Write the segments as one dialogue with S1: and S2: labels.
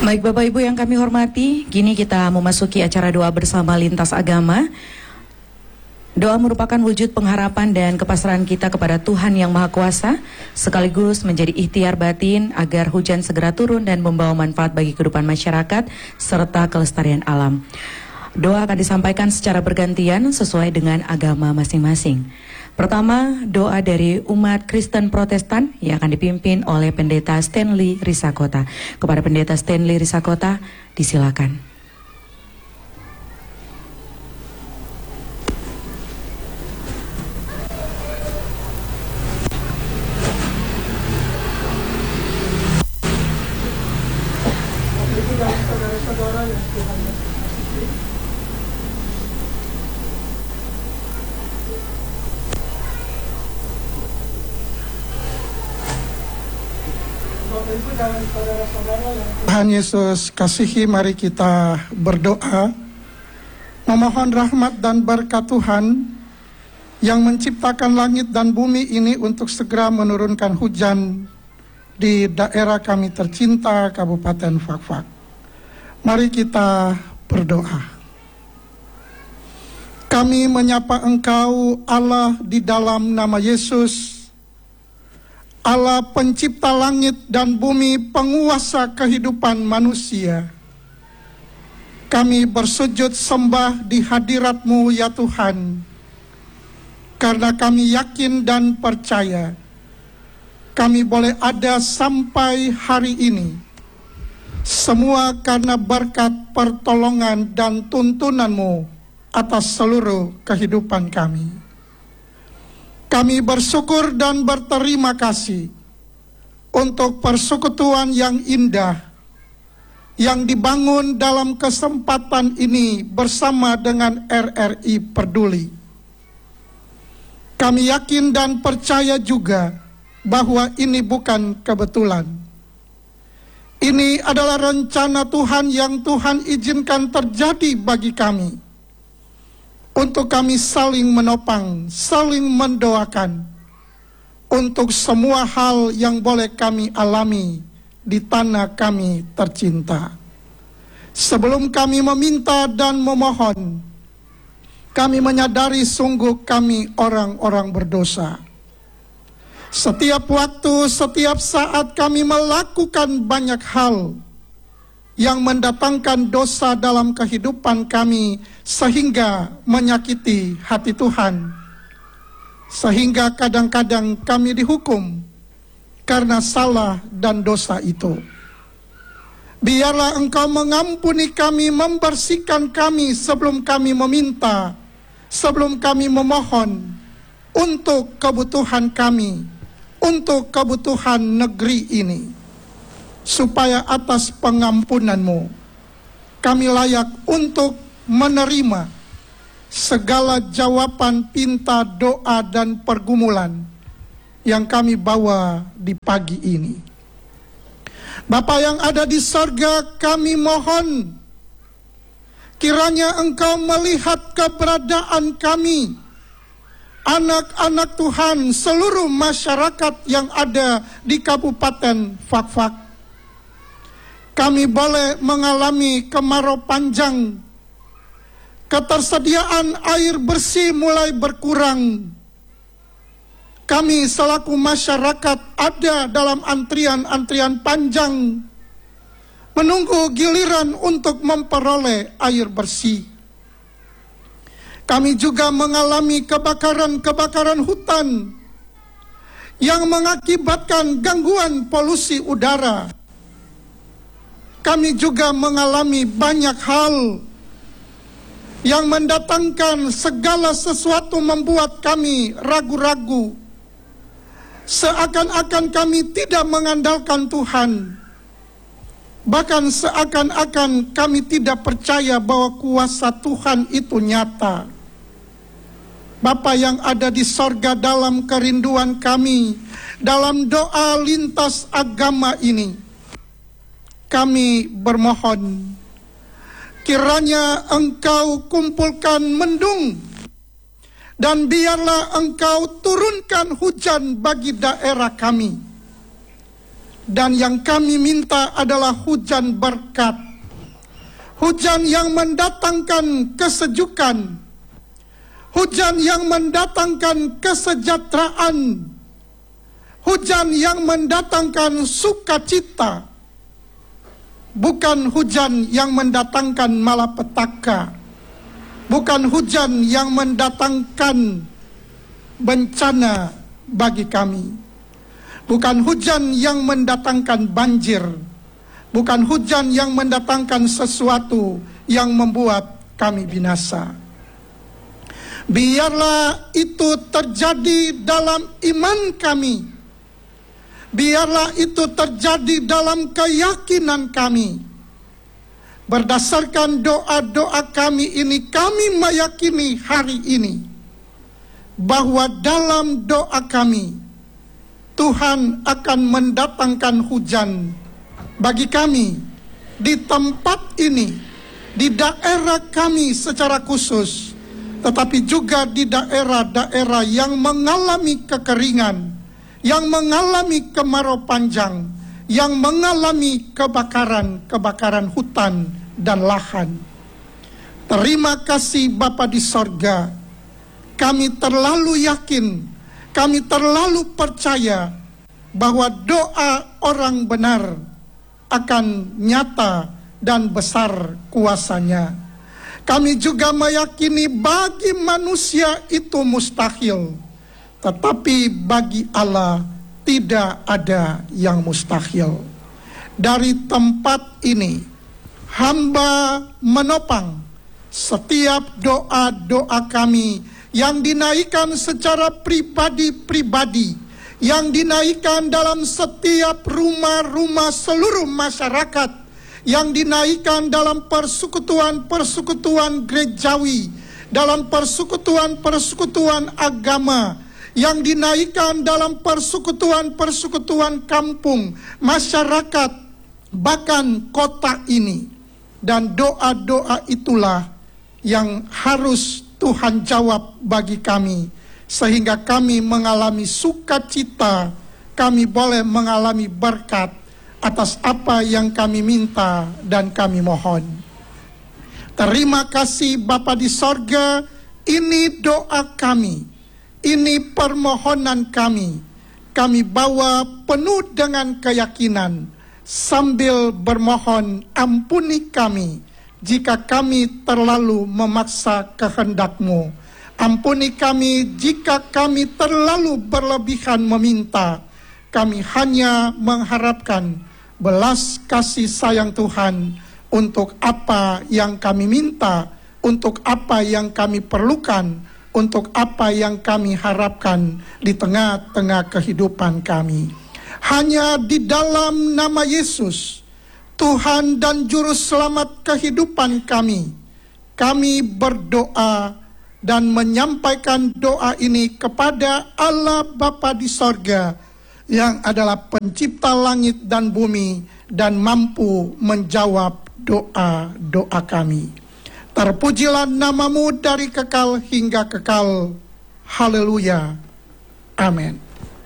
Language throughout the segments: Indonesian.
S1: Baik Bapak Ibu yang kami hormati, kini kita memasuki acara doa bersama lintas agama. Doa merupakan wujud pengharapan dan kepasrahan kita kepada Tuhan Yang Maha Kuasa, sekaligus menjadi ikhtiar batin agar hujan segera turun dan membawa manfaat bagi kehidupan masyarakat serta kelestarian alam. Doa akan disampaikan secara bergantian sesuai dengan agama masing-masing. Pertama, doa dari umat Kristen Protestan yang akan dipimpin oleh Pendeta Stanley Risakota. Kepada Pendeta Stanley Risakota, disilakan.
S2: Tuhan Yesus kasihi, mari kita berdoa memohon rahmat dan berkat Tuhan yang menciptakan langit dan bumi ini untuk segera menurunkan hujan di daerah kami tercinta Kabupaten Fakfak. Mari kita berdoa. Kami menyapa Engkau Allah di dalam nama Yesus, Allah pencipta langit dan bumi, penguasa kehidupan manusia. Kami bersujud sembah di hadirat-Mu ya Tuhan, karena kami yakin dan percaya kami boleh ada sampai hari ini, semua karena berkat pertolongan dan tuntunan-Mu atas seluruh kehidupan kami. Kami bersyukur dan berterima kasih untuk persekutuan yang indah yang dibangun dalam kesempatan ini bersama dengan RRI Peduli. Kami yakin dan percaya juga bahwa ini bukan kebetulan. Ini adalah rencana Tuhan yang Tuhan izinkan terjadi bagi kami, untuk kami saling menopang, saling mendoakan untuk semua hal yang boleh kami alami di tanah kami tercinta. Sebelum kami meminta dan memohon, kami menyadari sungguh kami orang-orang berdosa. Setiap waktu, setiap saat kami melakukan banyak hal yang mendatangkan dosa dalam kehidupan kami, sehingga menyakiti hati Tuhan, sehingga kadang-kadang kami dihukum karena salah dan dosa itu. Biarlah Engkau mengampuni kami, membersihkan kami sebelum kami meminta, sebelum kami memohon untuk kebutuhan kami, untuk kebutuhan negeri ini, supaya atas pengampunan-Mu kami layak untuk menerima segala jawaban pinta, doa, dan pergumulan yang kami bawa di pagi ini. Bapa yang ada di sorga, kami mohon kiranya Engkau melihat keberadaan kami, anak-anak Tuhan, seluruh masyarakat yang ada di Kabupaten Fakfak. Kami boleh mengalami kemarau panjang, ketersediaan air bersih mulai berkurang. Kami selaku masyarakat ada dalam antrian-antrian panjang, menunggu giliran untuk memperoleh air bersih. Kami juga mengalami kebakaran-kebakaran hutan yang mengakibatkan gangguan polusi udara. Kami juga mengalami banyak hal yang mendatangkan segala sesuatu, membuat kami ragu-ragu, seakan-akan kami tidak mengandalkan Tuhan, bahkan seakan-akan kami tidak percaya bahwa kuasa Tuhan itu nyata. Bapa yang ada di sorga, dalam kerinduan kami, dalam doa lintas agama ini, kami bermohon kiranya Engkau kumpulkan mendung, dan biarlah Engkau turunkan hujan bagi daerah kami. Dan yang kami minta adalah hujan berkat. Hujan yang mendatangkan kesejukan. Hujan yang mendatangkan kesejahteraan. Hujan yang mendatangkan sukacita. Bukan hujan yang mendatangkan malapetaka. Bukan hujan yang mendatangkan bencana bagi kami. Bukan hujan yang mendatangkan banjir. Bukan hujan yang mendatangkan sesuatu yang membuat kami binasa. Biarlah itu terjadi dalam iman kami. Biarlah itu terjadi dalam keyakinan kami. Berdasarkan doa-doa kami ini, kami meyakini hari ini bahwa dalam doa kami Tuhan akan mendatangkan hujan bagi kami di tempat ini, di daerah kami secara khusus, tetapi juga di daerah-daerah yang mengalami kekeringan, yang mengalami kemarau panjang, yang mengalami kebakaran hutan dan lahan. Terima kasih Bapa di sorga, kami terlalu yakin, kami terlalu percaya bahwa doa orang benar akan nyata dan besar kuasanya. Kami juga meyakini bagi manusia itu mustahil, tetapi bagi Allah tidak ada yang mustahil. Dari tempat ini, hamba menopang setiap doa-doa kami yang dinaikkan secara pribadi-pribadi, yang dinaikkan dalam setiap rumah-rumah seluruh masyarakat, yang dinaikkan dalam persekutuan-persekutuan gerejawi, dalam persekutuan-persekutuan agama, yang dinaikkan dalam persekutuan-persekutuan kampung, masyarakat, bahkan kota ini. Dan doa-doa itulah yang harus Tuhan jawab bagi kami, sehingga kami mengalami sukacita, kami boleh mengalami berkat atas apa yang kami minta dan kami mohon. Terima kasih Bapa di sorga, ini doa kami, ini permohonan kami. Kami bawa penuh dengan keyakinan, sambil bermohon ampuni kami jika kami terlalu memaksa kehendak-Mu. Ampuni kami jika kami terlalu berlebihan meminta. Kami hanya mengharapkan belas kasih sayang Tuhan untuk apa yang kami minta, untuk apa yang kami perlukan, untuk apa yang kami harapkan di tengah-tengah kehidupan kami. Hanya di dalam nama Yesus, Tuhan dan Juru Selamat kehidupan kami berdoa dan menyampaikan doa ini kepada Allah Bapa di sorga, yang adalah pencipta langit dan bumi dan mampu menjawab doa-doa kami. Terpujilah nama-Mu dari kekal hingga kekal. Haleluya. Amin.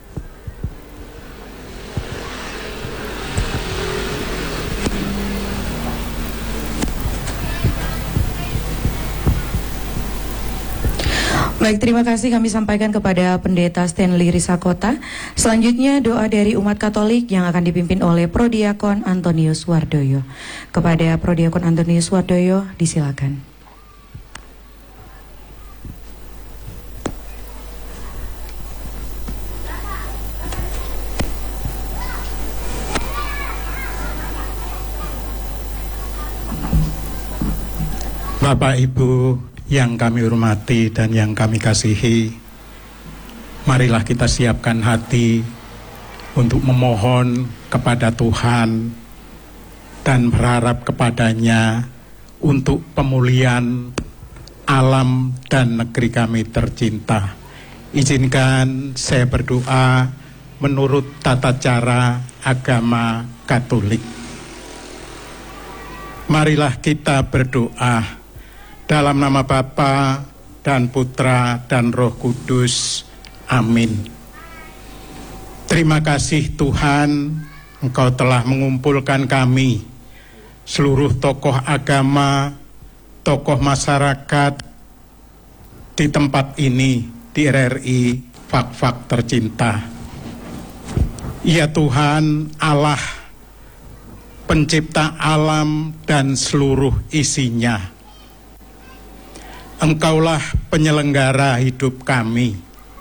S1: Baik, terima kasih kami sampaikan kepada Pendeta Stanley Risakota. Selanjutnya doa dari umat Katolik yang akan dipimpin oleh Prodiakon Antonius Wardoyo. Kepada Prodiakon Antonius Wardoyo, disilakan.
S3: Bapak Ibu yang kami hormati dan yang kami kasihi, marilah kita siapkan hati untuk memohon kepada Tuhan dan berharap kepadanya untuk pemulihan alam dan negeri kami tercinta. Izinkan saya berdoa menurut tata cara agama Katolik. Marilah kita berdoa dalam nama Bapa dan Putra dan Roh Kudus. Amin. Terima kasih Tuhan Engkau telah mengumpulkan kami, seluruh tokoh agama, tokoh masyarakat di tempat ini, di RRI Fak-Fak tercinta. Ya Tuhan Allah, pencipta alam dan seluruh isinya. Engkaulah penyelenggara hidup kami.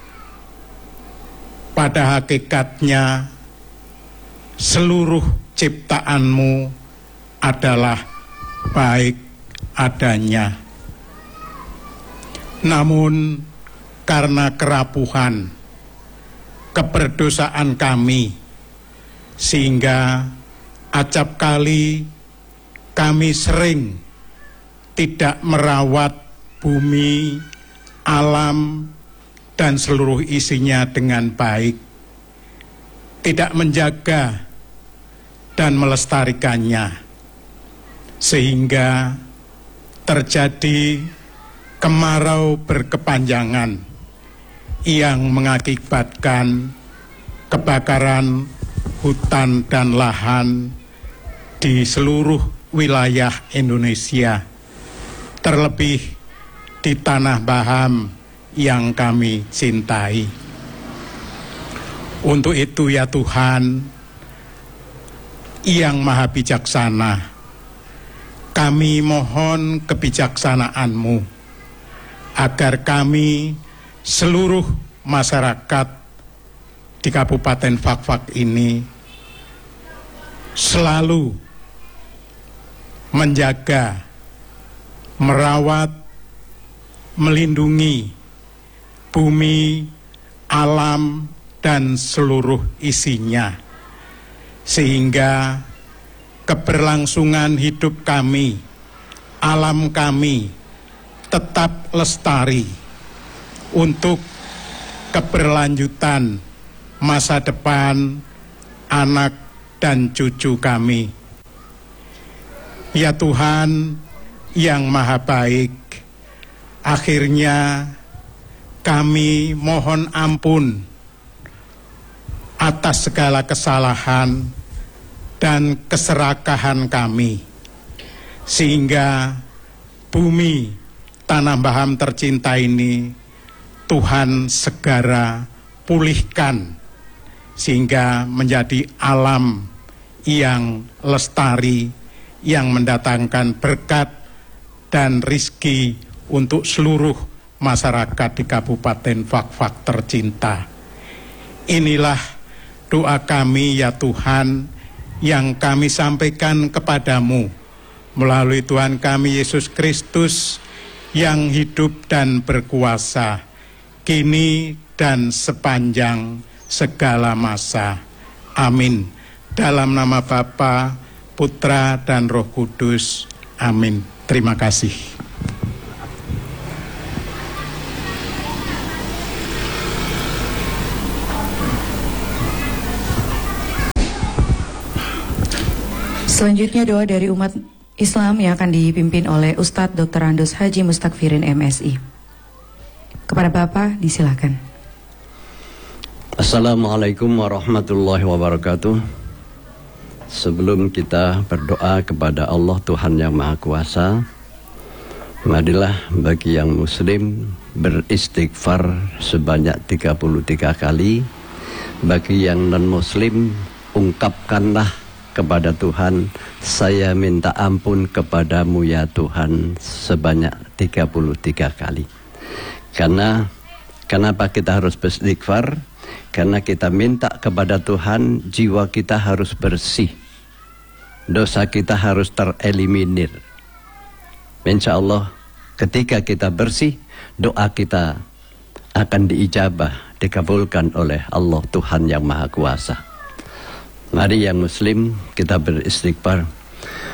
S3: Pada hakikatnya, seluruh ciptaanmu adalah baik adanya. Namun, karena kerapuhan, keberdosaan kami, sehingga acap kali kami sering tidak merawat bumi, alam, dan seluruh isinya dengan baik, tidak menjaga dan melestarikannya, sehingga terjadi kemarau berkepanjangan yang mengakibatkan kebakaran hutan dan lahan di seluruh wilayah Indonesia, terlebih di tanah Baham yang kami cintai. Untuk itu ya Tuhan yang Maha Bijaksana, kami mohon kebijaksanaan-Mu agar kami seluruh masyarakat di Kabupaten Fak-Fak ini selalu menjaga, merawat, melindungi bumi, alam, dan seluruh isinya, sehingga keberlangsungan hidup kami, alam kami tetap lestari untuk keberlanjutan masa depan anak dan cucu kami. Ya Tuhan yang Maha Baik, akhirnya kami mohon ampun atas segala kesalahan dan keserakahan kami, sehingga bumi tanah Baham tercinta ini Tuhan segera pulihkan, sehingga menjadi alam yang lestari, yang mendatangkan berkat dan rizki untuk seluruh masyarakat di Kabupaten Fak-Fak tercinta. Inilah doa kami ya Tuhan yang kami sampaikan kepadamu melalui Tuhan kami Yesus Kristus yang hidup dan berkuasa kini dan sepanjang segala masa. Amin. Dalam nama Bapa, Putra, dan Roh Kudus. Amin. Terima kasih.
S1: Selanjutnya doa dari umat Islam yang akan dipimpin oleh Ustadz Dr. Andos Haji Mustakfirin MSI. Kepada Bapak disilakan.
S4: Assalamualaikum warahmatullahi wabarakatuh. Sebelum kita berdoa kepada Allah Tuhan yang Maha Kuasa, marilah bagi yang muslim beristighfar sebanyak 33 kali. Bagi yang non muslim, ungkapkanlah kepada Tuhan, saya minta ampun kepadamu ya Tuhan sebanyak 33 kali. Karena kenapa kita harus beristighfar? Karena kita minta kepada Tuhan, jiwa kita harus bersih, dosa kita harus tereliminir. Insya Allah ketika kita bersih, doa kita akan diijabah, dikabulkan oleh Allah Tuhan yang Maha Kuasa. Mari yang muslim kita beristighfar.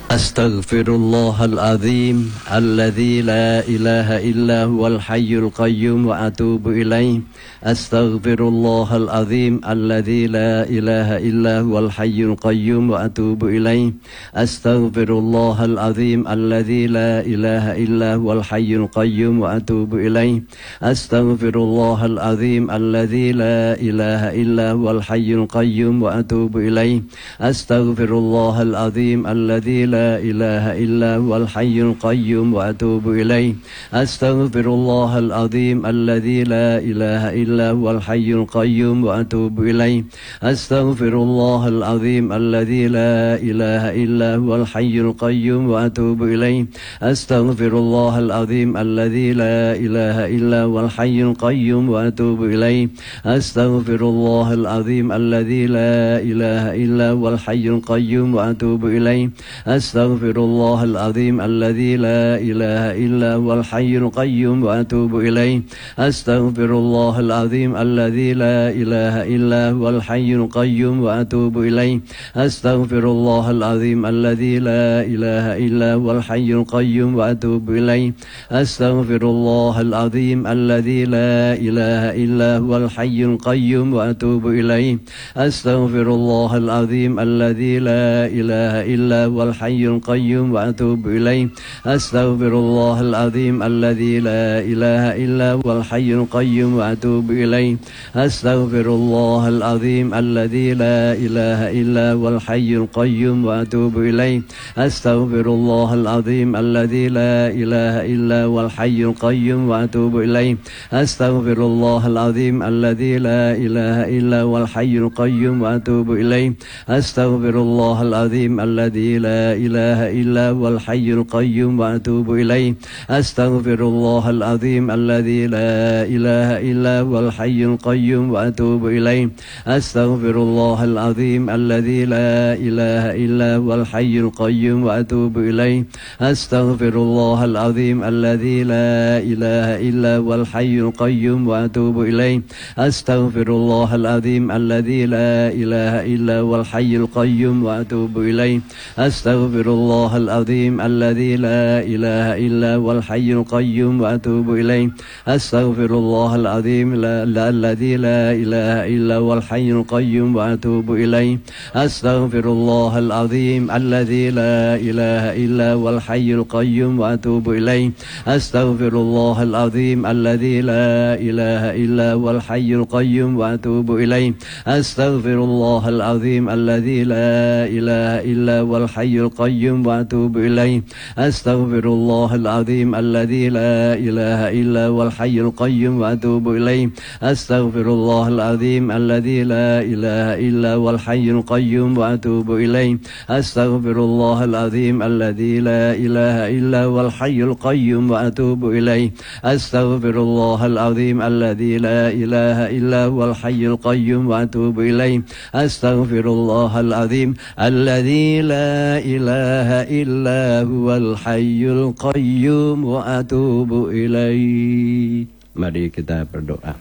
S4: Astaghfirullahal azim alladzi la ilaha illa huwal hayyul qayyum wa atubu ilaih. Astaghfirullahal azim alladzi la ilaha illa huwal hayyul qayyum wa atubu ilaih. Astaghfirullahal azim alladzi la ilaha illa huwal hayyul qayyum wa atubu ilaih. Astaghfirullahal azim alladzi la ilaha illa huwal hayyul qayyum wa atubu ilaih. Astaghfirullahal azim alladzi لا إله إلا هو الحي القيوم وأتوب إليه. أستغفر الله العظيم الذي لا إله إلا هو الحي القيوم وأتوب إليه. أستغفر الله العظيم الذي لا إله إلا هو الحي القيوم وأتوب إليه. أستغفر الله العظيم الذي لا إله إلا هو الحي القيوم وأتوب إليه. أستغفر الله العظيم الذي لا إله إلا هو الحي القيوم وأتوب إليه. أستغفر الله العظيم الذي لا إله إلا هو الحي القيوم وأتوب إليه. أستغفر الله العظيم الذي لا إله إلا هو الحي القيوم وأتوب إليه. أستغفر الله العظيم الذي لا إله إلا هو الحي القيوم وأتوب إليه. أستغفر الله العظيم الذي لا إله إلا هو الحي القيوم وأتوب إليه. أستغفر الله العظيم الذي لا إله إلا هو الحي القيوم وأتوب إليه. أستغفر الله العظيم الذي لا إله إلا هو الحي القيوم وأتوب إليه. أستغفر الله العظيم الذي لا إله إلا هو الحي القيوم وأتوب إليه. أستغفر الله العظيم الذي لا إله إلا هو الحي القيوم وأتوب إليه. أستغفر الله العظيم الذي لا إله إلا هو الحي القيوم وأتوب إليه. أستغفر الله العظيم الذي لا إله إلا هو الحي القيوم وأتوب إليه. أستغفر الله العظيم الذي لا إله إلا هو الحي القيوم وأتوب إليه. أستغفر الله العظيم الذي لا إله إلا هو الحي القيوم وأتوب إليه. أستغفر الله العظيم الذي لا إله إلا هو الحي القيوم وأتوب إليه. أستغفر الله العظيم الذي لا إله إلا هو الحي القيوم وأتوب إليه. أستغفر الله العظيم الذي لا إله إلا هو الحي القيوم وأتوب إليه. أستغفر الله العظيم الذي لا إله إلا هو الحي القيوم وأتوب إليه. أستغفر الله العظيم الذي لا إله إلا هو الحي القيوم وأتوب إليه. أستغفر الله العظيم الذي لا إله إلا هو الحي القيوم وأتوب إليه. أستغفر الله العظيم الذي لا إله إلا هو الحي القيوم وأتوب إليه. أستغفر الله العظيم الذي لا إله إلا هو الحي القيوم وأتوب إليه. أستغفر الله العظيم الذي لا إله إلا هو الحي القيوم وأتوب إليه. أستغفر الله العظيم الذي لا إله إلا هو الحي القيوم وأتوب إليه. أستغفر الله العظيم الذي لا إله إلا هو الحي القيوم وأتوب إليه. أستغفر الله العظيم الذي لا إله إلا هو الحي القيوم وأتوب إليه. Mari kita berdoa.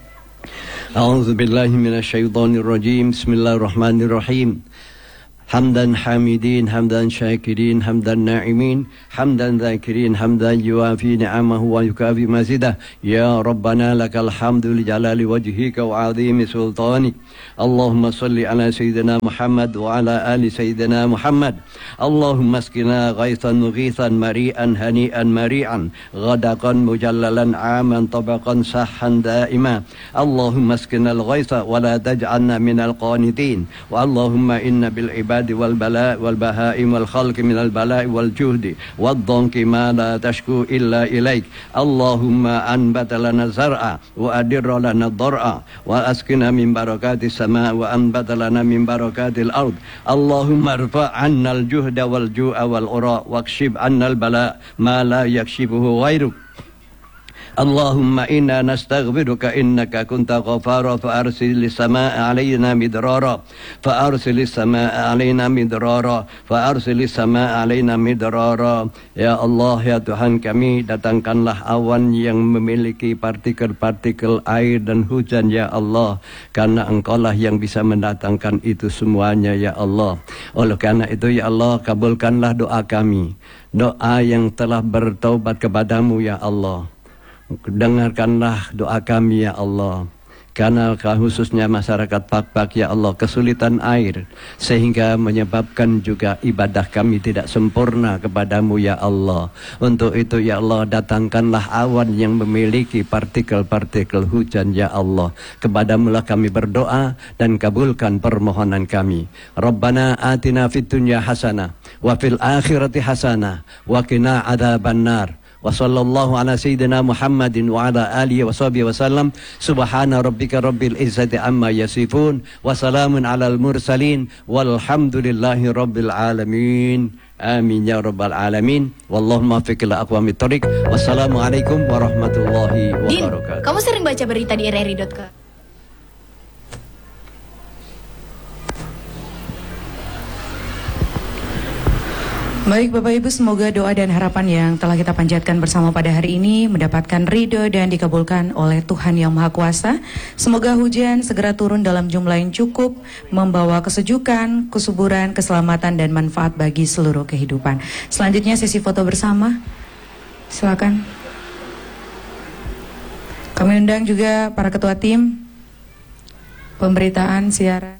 S4: A'udzu billahi minasyaitonir rajim. Bismillahirrahmanirrahim. حمدا حامدين حمدا شاكرين حمدا ناعمين حمدا ذاكرين حمدا يوافي نعمه ويكافي مزيده. يا ربنا لك الحمد لجلال وجهك وعظيم سلطانك. اللهم صل على سيدنا محمد وعلى آل سيدنا محمد. اللهم اسقنا غيثا مغيثا مريئا هنيئا مريعا غدقا مجللا عاما طبقا صحا دائما. اللهم اسقنا الغيث ولا تجعلنا من القانتين. واللهم إن بالعباد والبلاء والبهائم والخلق من البلاء والجهد والضنك ما لا تشكو إلا إليك. اللهم أنبت لنا الزرع وأدر لنا الضرع وأسقنا من بركات السماء وأنبت لنا من بركات الأرض. اللهم ارفع عنا الجهد والجوع والعراء واكشف عنا البلاء ما لا يكشفه غيرك. Allahumma inna nastaghfiruka innaka kunta ghafara fa arsilis samaa'a 'alaina midrara fa arsilis samaa'a 'alaina midrara fa arsilis samaa'a 'alaina midrara. Ya Allah, ya Tuhan kami, datangkanlah awan yang memiliki partikel-partikel air dan hujan ya Allah, karena Engkaulah yang bisa mendatangkan itu semuanya ya Allah. Oleh karena itu ya Allah, kabulkanlah doa kami, doa yang telah bertaubat kepadamu ya Allah. Dengarkanlah doa kami ya Allah, karena khususnya masyarakat Pakpak ya Allah kesulitan air, sehingga menyebabkan juga ibadah kami tidak sempurna kepadamu ya Allah. Untuk itu ya Allah, datangkanlah awan yang memiliki partikel-partikel hujan ya Allah. Kepadamulah kami berdoa dan kabulkan permohonan kami. Rabbana atina fid dunya hasanah wa fil akhirati hasanah wa qina adzabannar. Wa sallallahu ala sayyidina Muhammadin wa ala alihi wa sahbihi wa sallam. Subhana rabbika rabbil izzati amma yasifun wa salamun alal mursalin walhamdulillahi rabbil alamin. Amin ya rabbal alamin. Wallahumma fiq ila aqwamit thoriq. Wassalamualaikum warahmatullahi wabarakatuh.
S5: Din, kamu sering baca berita di rri.co?
S1: Baik Bapak Ibu, semoga doa dan harapan yang telah kita panjatkan bersama pada hari ini mendapatkan ridho dan dikabulkan oleh Tuhan Yang Maha Kuasa. Semoga hujan segera turun dalam jumlah yang cukup, membawa kesejukan, kesuburan, keselamatan dan manfaat bagi seluruh kehidupan. Selanjutnya sesi foto bersama. Silakan. Kami undang juga para ketua tim pemberitaan siaran.